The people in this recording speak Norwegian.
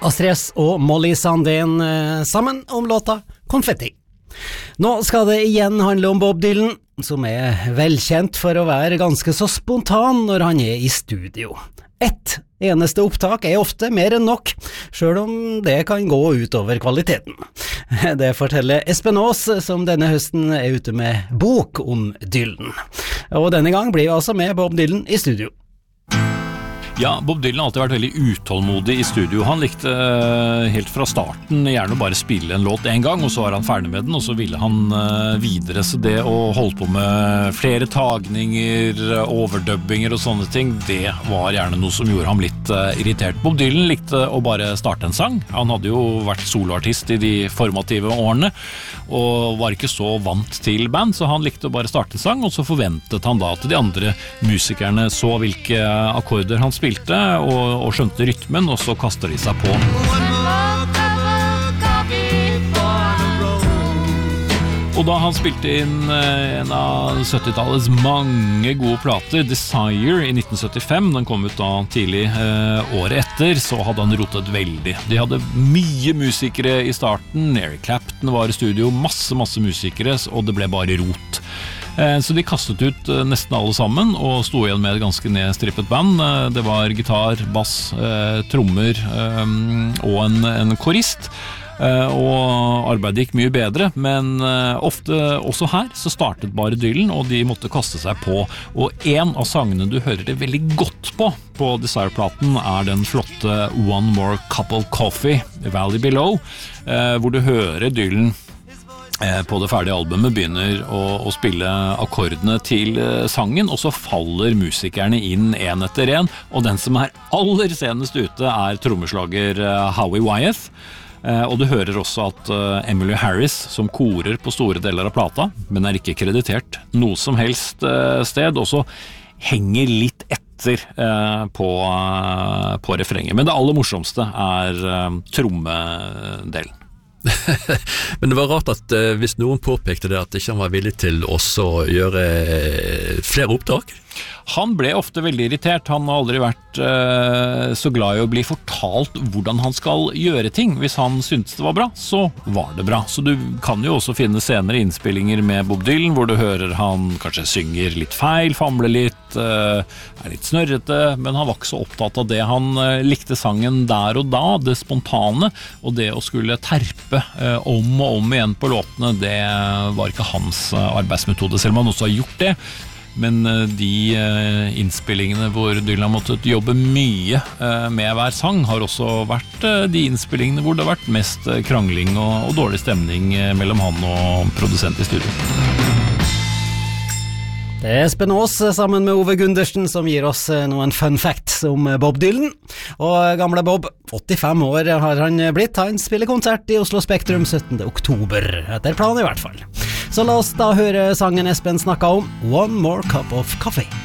Astrid og Molly Sandén sammen om låta Konfetti. Nå skal det igjen handle om Bob Dylan, som velkjent for å være ganske så spontan når han i studio. Ett eneste opptak ofte mer enn nok, selv om det kan gå ut over kvaliteten. Det forteller Espen Aas, som denne høsten ute med bok om Dylan. Og denne gang blir vi altså med Bob Dylan i studio. Ja, Bob Dylan har alltid vært veldig utålmodig i studio. Han likte helt fra starten gjerne bare spille en låt en gang, og så var han ferdig med den, og så ville han videre. Så det å holde på med flere tagninger, overdubbinger og sånne ting, det var gjerne noe som gjorde ham litt irritert. Bob Dylan likte å bare starte en sang. Han hadde jo vært soloartist i de formative årene, og var ikke så vant til band, så han likte å bare starte en sang, og så forventet han da at de andre musikerne så hvilke akkorder han spilte og skjønte rytmen, og så kaster de seg på. Og da han spilte inn en av 70-tallets mange gode plater, Desire i 1975, den kom ut da tidlig året etter, så hadde han rotet veldig. De hadde mye musikere i starten, Eric Clapton var i studio, masse musikere, og det ble bare rot. Så de kastet ut nesten alle sammen og sto igjen med et ganske nedstrippet band. Det var gitar, bass, trommer og en korist. Og arbeidet gikk mye bedre, men ofte også her så startet bare Dylan, og de måtte kaste seg på. Og en av sangene du hører det veldig godt på Desire-platen den flotte One More Cup of Coffee, Valley Below, hvor du hører Dylan på det ferdige albumet begynner å spille akkordene til sangen, og så faller musikerne inn en etter en, og den som aller senest ute trommeslager Howie Wyeth. Og du hører også at Emmylou Harris, som korer på store deler av plata, men ikke kreditert noe som helst sted, også henger litt etter på refrenget. Men det aller morsomste trommedelen. Men det var rart at hvis noen påpekte det at ikke han var villig til også å gjøre flere opptak. Han ble ofte veldig irritert. Han har aldri vært så glad i å bli fortalt hvordan han skal gjøre ting. Hvis han syntes det var bra, så var det bra. Så du kan jo også finne senere innspillinger med Bob Dylan, hvor du hører han kanskje synger litt feil, famler litt, litt snørrete, men han var ikke så opptatt av det. Han likte sangen der og da, det spontane, og det å skulle terpe om og om igjen på låtene, det var ikke hans arbeidsmetode, selv om han også har gjort det. Men de innspillingene hvor Dylan har måttet jobbe mye med hver sang har også vært de innspillingene hvor det har vært mest krangling og dårlig stemning mellom han og produsent i studio. Det Espen Aas sammen med Ove Gundersen som gir oss noen fun facts om Bob Dylan. Og gamle Bob, 85 år har han blitt. Han spiller konsert i Oslo Spektrum 17. oktober, etter planen i hvert fall. Så la oss da høre sangen Espen snakket om, One More Cup of Coffee.